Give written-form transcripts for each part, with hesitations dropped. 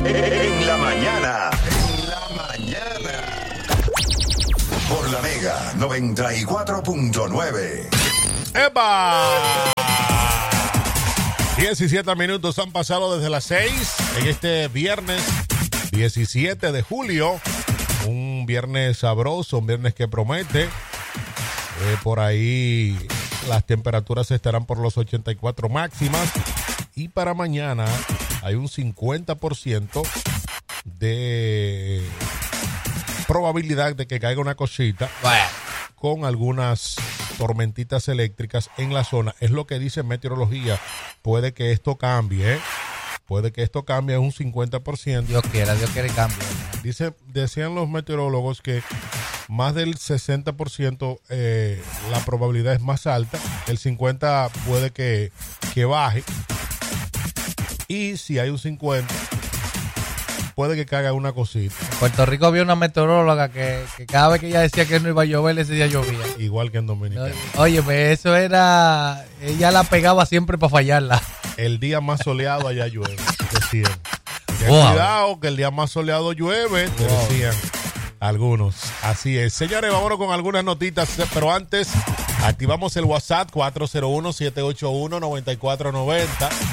En la mañana. En la mañana. Por la Mega 94.9. ¡Epa! 17 minutos han pasado desde las 6 en este viernes 17 de julio. Un viernes sabroso, un viernes que promete. Por ahí las temperaturas estarán por los 84 máximas. Y para mañana hay un 50% de probabilidad de que caiga una cosita con algunas tormentitas eléctricas en la zona. Es lo que dice meteorología. Puede que esto cambie, Puede que esto cambie, es un 50%. Dios quiere cambio. Decían los meteorólogos que más del 60% la probabilidad es más alta. El 50% puede que baje. Y si hay un 50%, puede que caiga una cosita. En Puerto Rico había una meteoróloga que cada vez que ella decía que no iba a llover, ese día llovía. Igual que en Dominicana. Oye, pues eso era... Ella la pegaba siempre para fallarla. El día más soleado allá llueve, decían. Cuidado que el día más soleado llueve, decían algunos. Así es. Señores, vámonos con algunas notitas, pero antes activamos el WhatsApp 401-781-9490.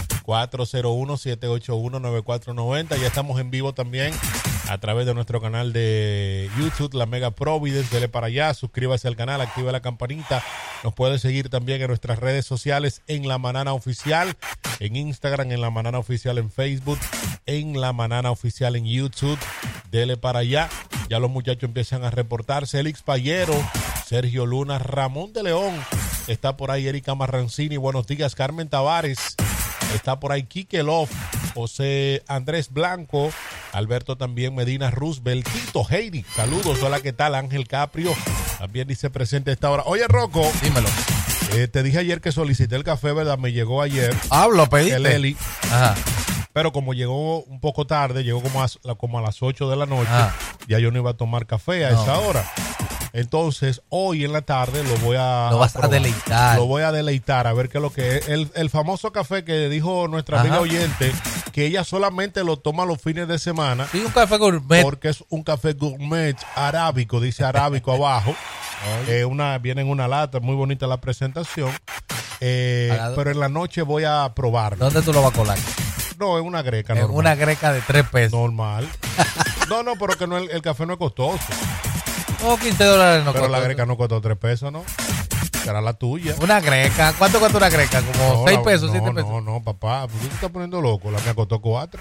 401-781-9490. Ya estamos en vivo también a través de nuestro canal de YouTube, La Mega Providence. Dele para allá, suscríbase al canal, active la campanita. Nos puede seguir también en nuestras redes sociales, en La Manana Oficial, en Instagram, en La Manana Oficial, en Facebook, en La Manana Oficial, en YouTube. Dele para allá. Ya los muchachos empiezan a reportarse. Elix Payero, Sergio Luna, Ramón de León. Está por ahí Erika Marrancini. Buenos días, Carmen Tavares. Está por ahí Quique Love, José Andrés Blanco, Alberto también Medina Roosevelt, Tito Heidi. Saludos, hola, ¿qué tal? Ángel Caprio también dice presente a esta hora. Oye, Rocco. Dímelo. Te dije ayer que solicité el café, ¿verdad? Me llegó ayer. Hablo, pediste. El Eli. Ajá. Pero como llegó un poco tarde, llegó como a las 8 de la noche, ya yo no iba a tomar café a esa hora. Entonces, hoy en la tarde lo vas a deleitar. Lo voy a deleitar a ver qué es lo que es. El famoso café que dijo nuestra amiga oyente, que ella solamente lo toma los fines de semana. Sí, un café gourmet. Porque es un café gourmet arábico, dice arábico abajo. Viene en una lata, muy bonita la presentación. Pero en la noche voy a probarlo. ¿Dónde tú lo vas a colar? No, es una greca. En una greca de 3 pesos. Normal. No, pero que el café no es costoso. Oh, $15 no. Pero la greca no costó 3 pesos, ¿no? Será la tuya. Una greca. ¿Cuánto cuesta una greca? ¿Como 6 pesos, 7 pesos? No, papá. ¿Por qué te estás poniendo loco? La me costó 4.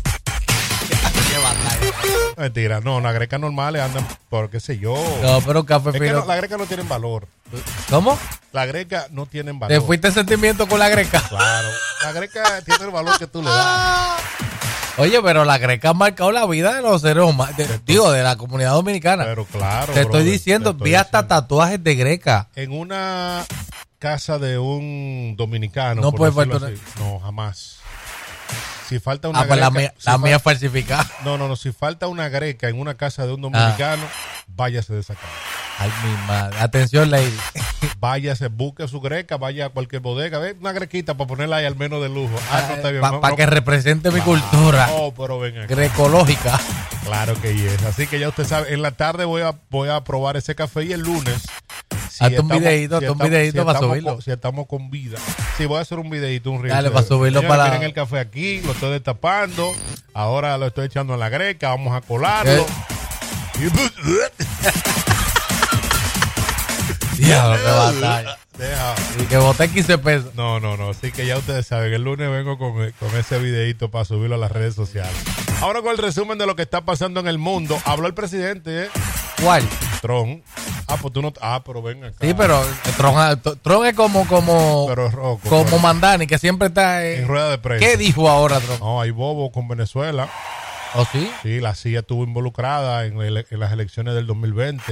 Qué batalla. Mentira. No, la greca normales andan por qué sé yo. No, pero café fino. La greca no tienen valor. ¿Cómo? La greca no tienen valor. ¿Te fuiste sentimiento con la greca? Claro. La greca tiene el valor que tú le das. Oye, pero la greca ha marcado la vida de los seres humanos, de la comunidad dominicana. Pero claro. Te estoy diciendo, vi hasta tatuajes de greca. En una casa de un dominicano. No puede faltar. No, jamás. Si falta una greca. Pues la mía falsificada. No. Si falta una greca en una casa de un dominicano, váyase de esa casa. Ay, mi madre. Atención, lady. Váyase, busque su greca, vaya a cualquier bodega. Ve una grequita para ponerla ahí al menos de lujo. No está bien. Para que represente mi cultura. No, pero ven acá. Grecológica. Claro que yes. Así que ya usted sabe, en la tarde voy a probar ese café y el lunes. Hazte un videito para subirlo. Si estamos con vida. Sí, voy a hacer un videito, un reel. Dale, para subirlo. Miren el café aquí, lo estoy destapando. Ahora lo estoy echando en la greca, vamos a colarlo. Diablo, qué batalla. Y que boté 15 pesos. No. Así que ya ustedes saben, el lunes vengo con ese videito para subirlo a las redes sociales. Ahora con el resumen de lo que está pasando en el mundo. Habló el presidente, ¿Cuál? Trump. Pues tú no. Pero ven acá. Sí, pero Trump es como Mandani, que siempre está en rueda de prensa. ¿Qué dijo ahora Trump? No, hay bobo con Venezuela. ¿Oh, sí? Sí, la CIA estuvo involucrada en las elecciones del 2020.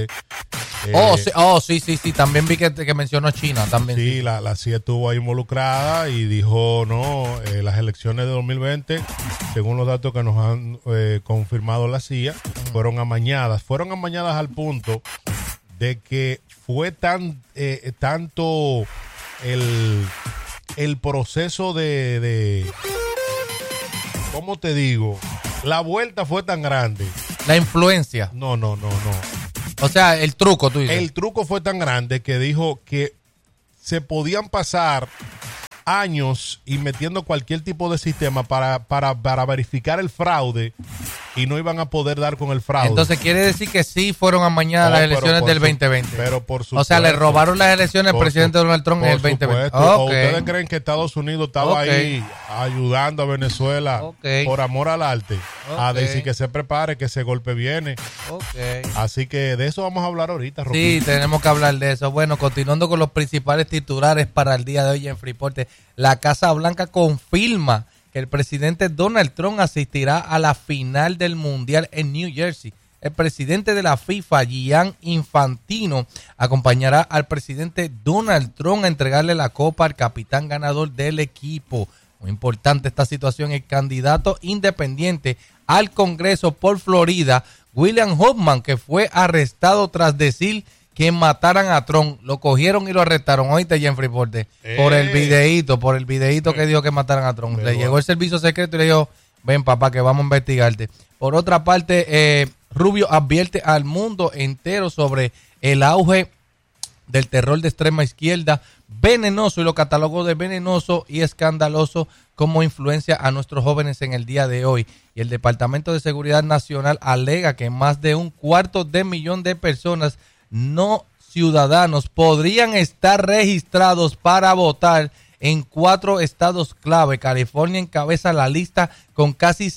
Sí. También vi que mencionó China. También. Sí, la CIA estuvo ahí involucrada y dijo, las elecciones de 2020, según los datos que nos han confirmado la CIA, fueron amañadas. Fueron amañadas al punto de que fue tanto el proceso de ¿cómo te digo? La vuelta fue tan grande. La influencia. No. O sea, el truco, tú dices. El truco fue tan grande que dijo que se podían pasar años y metiendo cualquier tipo de sistema para verificar el fraude y no iban a poder dar con el fraude. Entonces quiere decir que sí fueron amañadas las elecciones del 2020. Pero por supuesto. O sea, le robaron las elecciones al presidente Donald Trump en el 2020. ¿O ustedes creen que Estados Unidos estaba ahí ayudando a Venezuela por amor al arte? A decir que se prepare, que ese golpe viene. Así que de eso vamos a hablar ahorita, Roquín. Sí, tenemos que hablar de eso. Bueno, continuando con los principales titulares para el día de hoy en Freeport, la Casa Blanca confirma que el presidente Donald Trump asistirá a la final del Mundial en New Jersey. El presidente de la FIFA, Gianni Infantino, acompañará al presidente Donald Trump a entregarle la copa al capitán ganador del equipo. Muy importante esta situación. El candidato independiente al Congreso por Florida, William Hoffman, que fue arrestado tras decir que mataran a Trump, lo cogieron y lo arrestaron. Oíste, Jeffrey Porte, por el videíto que dijo que mataran a Trump. Le llegó el servicio secreto y le dijo, ven papá, que vamos a investigarte. Por otra parte, Rubio advierte al mundo entero sobre el auge del terror de extrema izquierda, venenoso, y lo catalogó de venenoso y escandaloso como influencia a nuestros jóvenes en el día de hoy. Y el Departamento de Seguridad Nacional alega que más de 250,000 de personas no ciudadanos podrían estar registrados para votar en 4 estados clave. California encabeza la lista con casi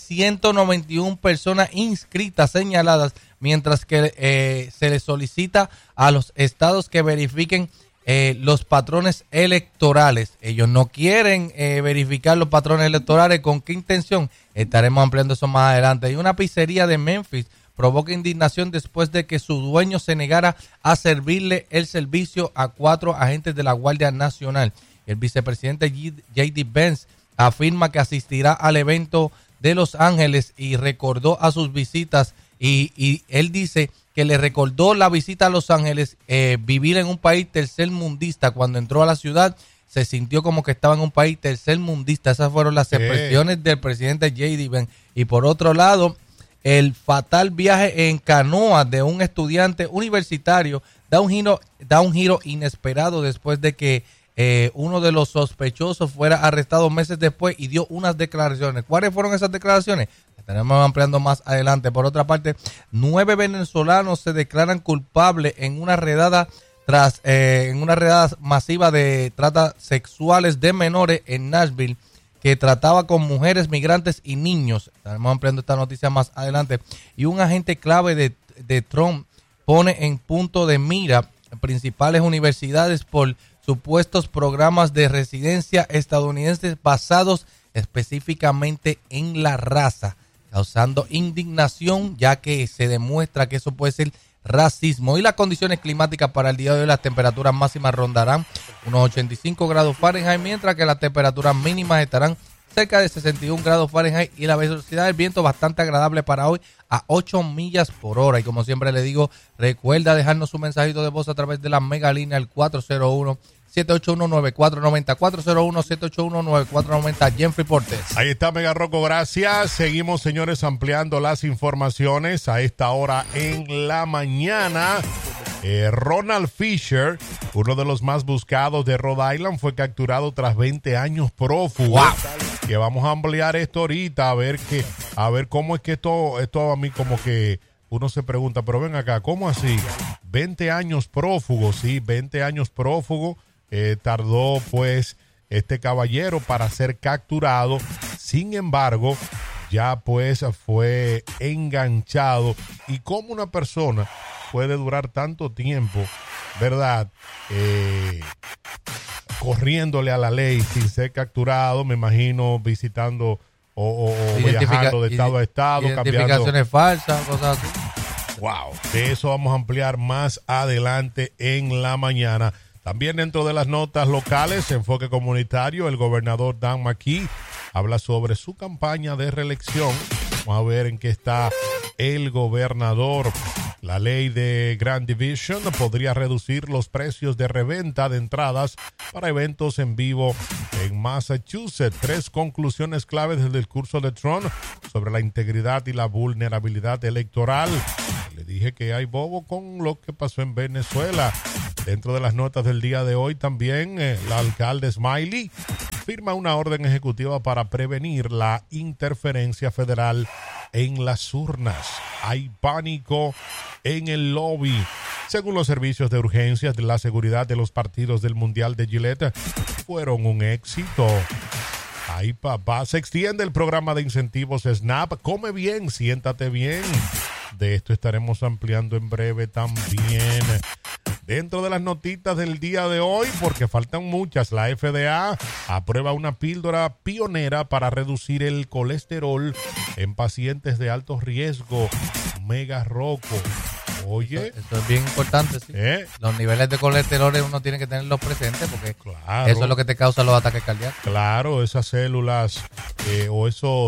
191 personas inscritas señaladas, mientras que se les solicita a los estados que verifiquen los patrones electorales. Ellos no quieren verificar los patrones electorales. ¿Con qué intención? Estaremos ampliando eso más adelante. Y una pizzería de Memphis provoca indignación después de que su dueño se negara a servirle el servicio a 4 agentes de la Guardia Nacional. El vicepresidente J.D. Vance afirma que asistirá al evento de Los Ángeles y recordó a sus visitas y él dice que le recordó la visita a Los Ángeles, vivir en un país tercermundista. Cuando entró a la ciudad se sintió como que estaba en un país tercermundista. Esas fueron las expresiones del presidente J.D. Vance. Y por otro lado, el fatal viaje en canoa de un estudiante universitario da un giro inesperado después de que uno de los sospechosos fuera arrestado meses después y dio unas declaraciones. ¿Cuáles fueron esas declaraciones? Estaremos ampliando más adelante. Por otra parte, 9 venezolanos se declaran culpables en una redada masiva de trata sexuales de menores en Nashville, que trataba con mujeres, migrantes y niños. Estaremos ampliando esta noticia más adelante. Y un agente clave de Trump pone en punto de mira principales universidades por supuestos programas de residencia estadounidenses basados específicamente en la raza, causando indignación, ya que se demuestra que eso puede ser racismo. Y las condiciones climáticas para el día de hoy: las temperaturas máximas rondarán unos 85 grados Fahrenheit, mientras que las temperaturas mínimas estarán cerca de 61 grados Fahrenheit, y la velocidad del viento bastante agradable para hoy, a 8 millas por hora. Y como siempre le digo, recuerda dejarnos un mensajito de voz a través de la mega línea al 401-781-9490, 401-781-9490, Jeffrey Portes. Ahí está, Mega Rocco, gracias. Seguimos, señores, ampliando las informaciones a esta hora en la mañana. Ronald Fisher, uno de los más buscados de Rhode Island, fue capturado tras 20 años prófugo. Wow. Que vamos a ampliar esto ahorita, a ver cómo es que esto a mí como que uno se pregunta, pero ven acá, ¿cómo así? 20 años prófugo, sí, 20 años prófugo. Tardó pues este caballero para ser capturado. Sin embargo, ya pues fue enganchado. Y cómo una persona puede durar tanto tiempo, ¿verdad? Corriéndole a la ley sin ser capturado, me imagino visitando o viajando de estado a estado, identificaciones falsas, cosas así. Wow, de eso vamos a ampliar más adelante en la mañana. También dentro de las notas locales, enfoque comunitario, el gobernador Dan McKee habla sobre su campaña de reelección. Vamos a ver en qué está el gobernador. La ley de Grand Division podría reducir los precios de reventa de entradas para eventos en vivo En Massachusetts, 3 conclusiones claves del discurso de Trump sobre la integridad y la vulnerabilidad electoral. Le dije que hay bobo con lo que pasó en Venezuela. Dentro de las notas del día de hoy también, la alcalde Smiley firma una orden ejecutiva para prevenir la interferencia federal en las urnas. Hay pánico en el lobby. Según los servicios de urgencias, la seguridad de los partidos del Mundial de Gillette fueron un éxito. Ay, papá, se extiende el programa de incentivos SNAP. Come bien, siéntate bien. De esto estaremos ampliando en breve también. Dentro de las notitas del día de hoy, porque faltan muchas, la FDA aprueba una píldora pionera para reducir el colesterol en pacientes de alto riesgo. Mega Roco. Oye, eso es bien importante, sí. Los niveles de colesterol uno tiene que tenerlos presentes porque claro, eso es lo que te causa los ataques cardíacos. Claro, esas células o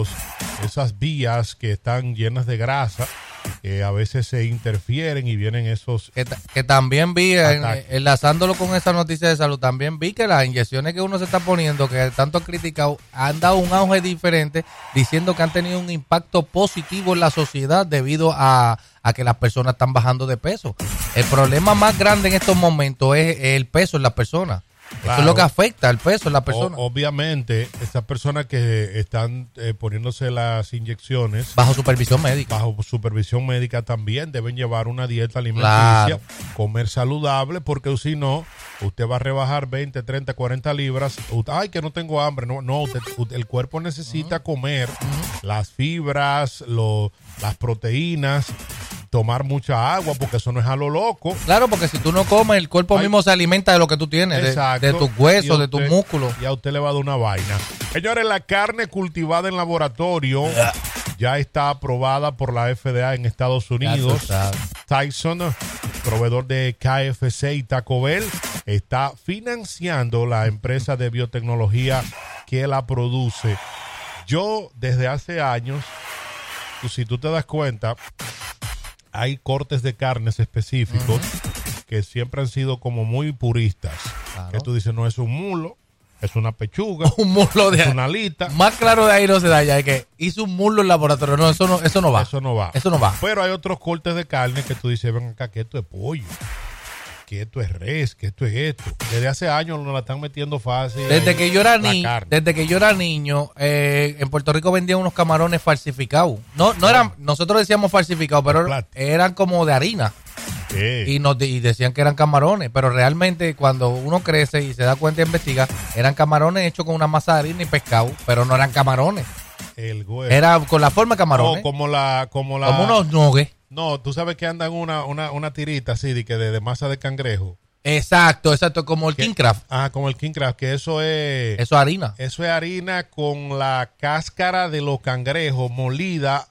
esas vías que están llenas de grasa, a veces se interfieren y vienen esos... Que también vi, enlazándolo con esa noticia de salud, también vi que las inyecciones que uno se está poniendo, que tanto han criticado, han dado un auge diferente, diciendo que han tenido un impacto positivo en la sociedad debido a que las personas están bajando de peso. El problema más grande en estos momentos es el peso en las personas. Claro. Eso es lo que afecta el peso en la persona. Obviamente, estas personas que están poniéndose las inyecciones bajo supervisión médica también deben llevar una dieta alimenticia, claro, comer saludable, porque si no, usted va a rebajar 20, 30, 40 libras. Ay, que no tengo hambre. No, el cuerpo necesita comer las fibras, las proteínas, tomar mucha agua, porque eso no es a lo loco. Claro, porque si tú no comes, el cuerpo mismo se alimenta de lo que tú tienes, de tus huesos, de tus músculos. Y a usted le va a dar una vaina. Señores, la carne cultivada en laboratorio ya está aprobada por la FDA en Estados Unidos. Tyson, proveedor de KFC y Taco Bell, está financiando la empresa de biotecnología que la produce. Yo, desde hace años, si tú te das cuenta, hay cortes de carnes específicos que siempre han sido como muy puristas. Claro. Que tú dices, no es un mulo, es una pechuga, un muslo de es una alita. Más claro de ahí no se da ya, es que hizo un muslo en laboratorio. No, eso no va. Eso no va. Eso no va. Pero hay otros cortes de carne que tú dices, ven acá, que esto es pollo, que esto es res, que esto es esto. Desde hace años nos la están metiendo fácil. Desde que yo era niño, en Puerto Rico vendían unos camarones falsificados. No eran, nosotros decíamos falsificados, pero eran como de harina. Y decían que eran camarones, pero realmente cuando uno crece y se da cuenta y investiga, eran camarones hechos con una masa de harina y pescado, pero no eran camarones. Era con la forma de camarones. No, como unos nuggets. No, tú sabes que andan una tirita así de masa de cangrejo. Exacto, como el King Craft. Como el King Craft, que eso es... Eso es harina. Eso es harina con la cáscara de los cangrejos molida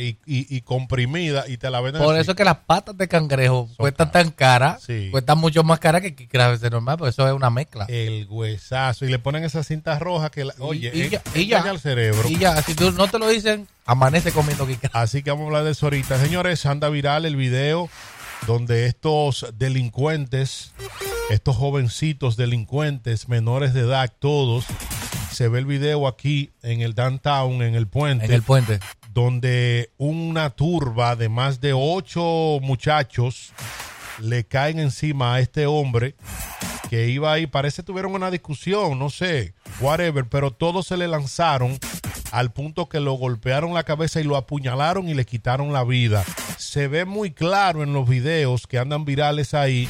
y comprimida y te la venden Por así. eso es que las patas de cangrejo cuestan tan caras, cuestan mucho más caras que King Craft es normal, porque eso es una mezcla. El huesazo. Y le ponen esa cinta roja que, y ya al cerebro. Y ya, si tú no te lo dicen, amanece comiendo King Craft. Así que vamos a hablar de eso ahorita. Señores, anda viral el video donde estos delincuentes, estos jovencitos delincuentes, menores de edad, todos, se ve el video aquí en el downtown, en el puente. En el puente. Donde una turba de más de 8 muchachos le caen encima a este hombre que iba ahí, parece que tuvieron una discusión, no sé, whatever, pero todos se le lanzaron al punto que lo golpearon la cabeza y lo apuñalaron y le quitaron la vida. Se ve muy claro en los videos que andan virales ahí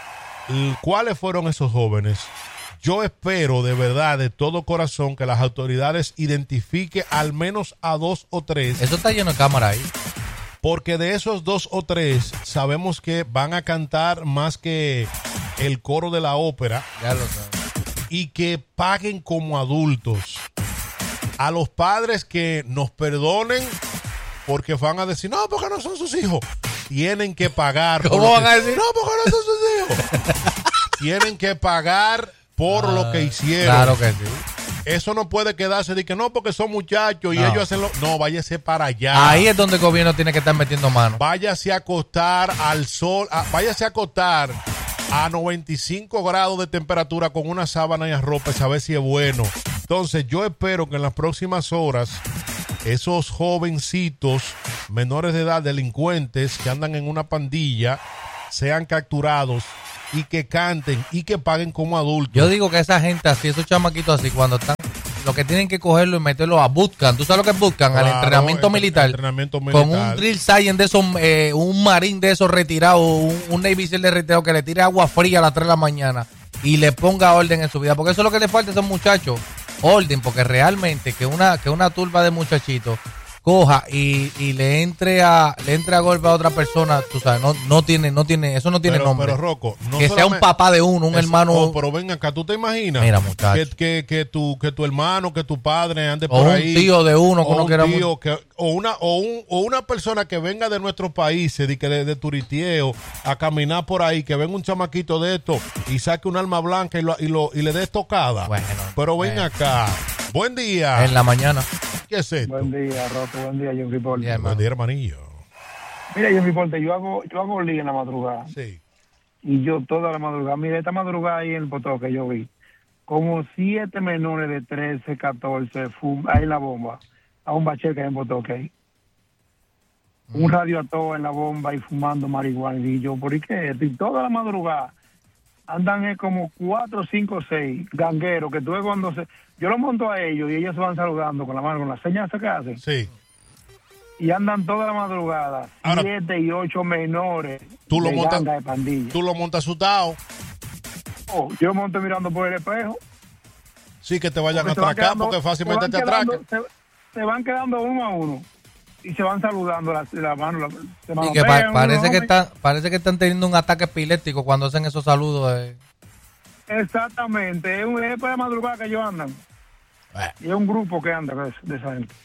cuáles fueron esos jóvenes. Yo espero de verdad, de todo corazón, que las autoridades identifiquen al menos a 2 o 3. Eso está lleno de cámara ahí. Porque de esos 2 o 3 sabemos que van a cantar más que el coro de la ópera. Ya lo sabes. Y que paguen como adultos. A los padres que nos perdonen porque van a decir, no, porque no son sus hijos. Tienen que pagar. ¿Cómo van a decir? No, porque no son sus hijos. Tienen que pagar por lo que hicieron. Claro que sí. Eso no puede quedarse de que no, porque son muchachos y ellos hacen lo... No, váyase para allá. Ahí es donde el gobierno tiene que estar metiendo mano. Váyase a acostar al sol, váyase a acostar a 95 grados de temperatura con una sábana y arropa, a ver si es bueno. Entonces yo espero que en las próximas horas esos jovencitos menores de edad, delincuentes que andan en una pandilla, sean capturados y que canten y que paguen como adultos. Yo digo que esa gente así, esos chamaquitos así, cuando están, lo que tienen que cogerlo y meterlo a bootcamp. ¿Tú sabes lo que es bootcamp? Claro, al entrenamiento militar. Entrenamiento militar. Con un drill sergeant de esos, un marín de esos retirados, un Navy SEAL de retirado que le tire agua fría a las 3 de la mañana y le ponga orden en su vida. Porque eso es lo que le falta a esos muchachos. Orden, porque realmente que una turba de muchachitos coja y le entre a golpe a otra persona, tú sabes, no tiene, eso no tiene nombre. Pero Rocco, no que sea un papá de uno, un hermano. Oh, pero ven acá, ¿tú te imaginas? Mira, muchacho. Que tu hermano, que tu padre ande O por un ahí. tío de uno, que o uno un quiera tío o una persona que venga de nuestros países, de turitieo, a caminar por ahí, que venga un chamaquito de esto y saque un arma blanca y le dé estocada. Bueno, pero ven acá. Buen día. En la mañana. ¿Qué es esto? Buen día, Rocco. Buen día, John Ripoll. Bien, Buen día, hermanillo. Mira, John Ripoll, yo hago liga en la madrugada. Sí. Y yo toda la madrugada. Mira, esta madrugada ahí en el Potó que yo vi, como 7 menores de 13, 14, ahí en la bomba, a un bachel que hay en Potó que hay. Un radio a todo en la bomba y fumando marihuana. Y yo, ¿por qué? Y toda la madrugada andan como 4, 5, 6 gangueros que tú ves cuando yo los monto a ellos y ellos se van saludando con la mano, con las señas que hacen. Sí. Y andan toda la madrugada, Ahora, 7 y 8 menores tú lo de montas, ganga de pandilla. tú lo montas asustado. Yo monto mirando por el espejo. Sí, que te vayan a Porque se van atracar quedando- porque fácilmente se te van quedando- atracan. Se van quedando uno a uno y se van saludando la mano. Se Y que manotean parece uno, que hombre. parece que están teniendo un ataque epiléptico cuando hacen esos saludos. Exactamente, es para la madrugada que ellos andan. Y es un grupo que anda de esa gente.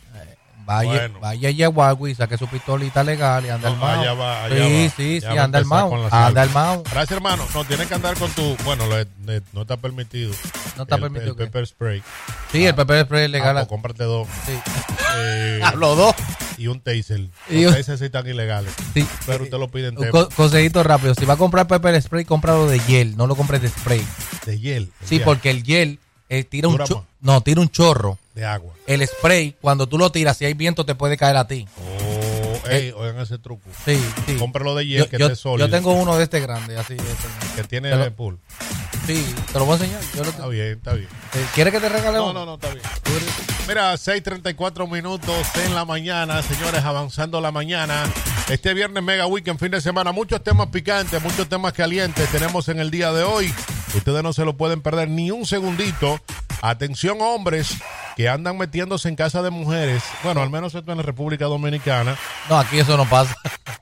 Vaya allá a Huawei, saque su pistolita legal y anda No, armado. allá va, Sí, ya va a anda empezar armado. con la Anda salva. armado. Gracias, hermano. No, tienes que andar con tu... Bueno, no está permitido. No está el, permitido El que- pepper spray. Sí, el pepper spray es legal. Pues cómprate 2. Sí. Eh, A los dos. y un taser. Y Los un- tasers sí están ilegales. Sí. Pero usted lo pide Un entero. consejito rápido. Si va a comprar pepper spray, cómpralo de gel. No lo compres de spray. De hiel. Sí, porque el gel tira Dura más. tira un chorro. De agua. El spray, cuando tú lo tiras, si hay viento, te puede caer a ti. Oigan ese truco. Sí, sí. Cómpralo de hiel que yo, esté sólido. yo tengo uno de este grande, así. Que tiene Te lo- el pool. Sí, te lo voy a enseñar. Está bien, está bien. ¿Quieres que te regale No, uno? no, está bien. Mira, 6:34 minutos en la mañana, señores, avanzando la mañana. Este viernes Mega Weekend, fin de semana, muchos temas picantes, muchos temas calientes tenemos en el día de hoy. Ustedes no se lo pueden perder ni un segundito. Atención, hombres que andan metiéndose en casa de mujeres. Bueno, al menos esto en la República Dominicana. No, aquí eso no pasa.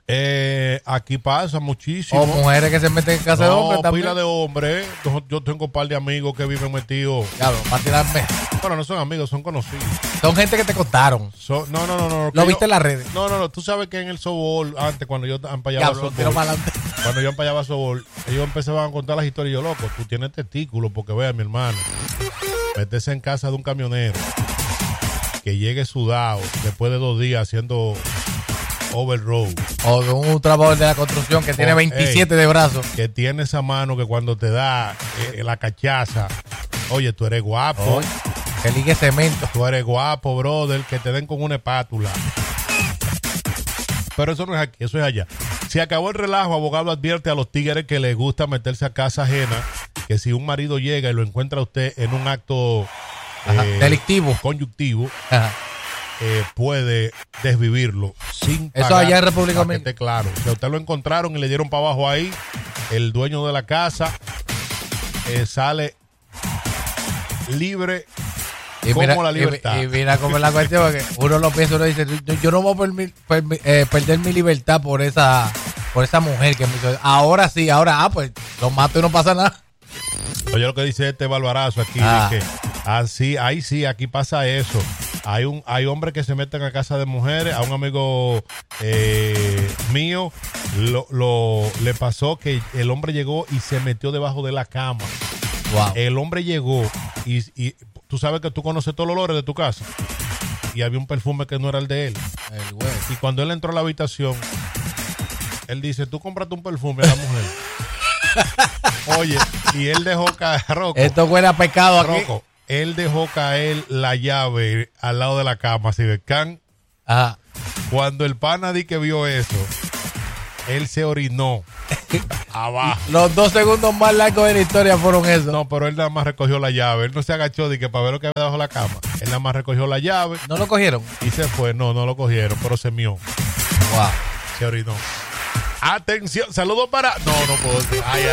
Aquí pasa muchísimo. O mujeres que se meten en casa de hombres también. pila de hombres. Yo tengo un par de amigos que viven metidos. Claro, para tirarme. Bueno, no son amigos, son conocidos. Son gente que te contaron. No. Lo viste en las redes. No. Tú sabes que en el softball, antes, cuando yo ampallaba Diablo, tiro softball, para adelante. cuando yo ampallaba softball, ellos empezaban a contar las historias y yo, loco, tú tienes testículos, porque vea, mi hermano, métese en casa de un camionero que llegue sudado después de 2 días haciendo overroad, O de un trabajador de la construcción que tiene 27 de brazos. que tiene esa mano que cuando te da la cachaza, oye, tú eres guapo. Oye, que ligue cemento. Tú eres guapo, brother, que te den con una espátula. Pero eso no es aquí, eso es allá. Se acabó el relajo, abogado advierte a los tigres que les gusta meterse a casa ajena, que si un marido llega y lo encuentra a usted en un acto Delictivo. conyuntivo, Ajá. puede desvivirlo sin Eso pagar, allá en República para que Dominicana. esté claro. Si a usted lo encontraron y le dieron para abajo ahí, el dueño de la casa sale libre como la libertad. Y mira cómo es la cuestión, porque uno lo piensa, uno dice, yo no voy a perder mi libertad por esa mujer que me hizo. Ahora sí, pues lo mato y no pasa nada. Oye lo que dice este barbarazo aquí, de que así, ahí sí, aquí pasa eso. Hay hombres que se meten a casa de mujeres. A un amigo mío le pasó que el hombre llegó y se metió debajo de la cama. Wow. El hombre llegó y tú sabes que tú conoces todos los olores de tu casa. Y había un perfume que no era el de él. El güey. Y cuando él entró a la habitación, él dice, tú cómprate un perfume a la mujer. Oye, y él dejó caer, Rocco. Esto huele a pecado aquí. Rocco, él dejó caer la llave al lado de la cama, así de can. Ajá. Cuando el pana di que vio eso, él se orinó abajo. Los 2 segundos más largos de la historia fueron esos. No, pero él nada más recogió la llave. Él no se agachó de que para ver lo que había debajo de la cama. Él nada más recogió la llave ¿No lo cogieron? y se fue. No lo cogieron, pero se mió. Wow. Se orinó. Atención, saludos para... No puedo decir. Ay.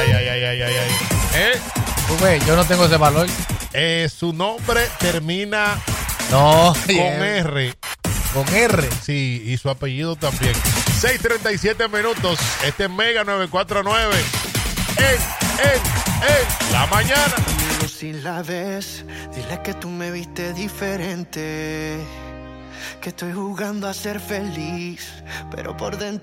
Tú ves, yo no tengo ese valor. Su nombre termina No. con R. Con R. Sí, y su apellido también. 6:37 minutos. Este es Mega 949. En la mañana. Amigo, si la ves, dile que tú me viste diferente. Que estoy jugando a ser feliz, pero por dentro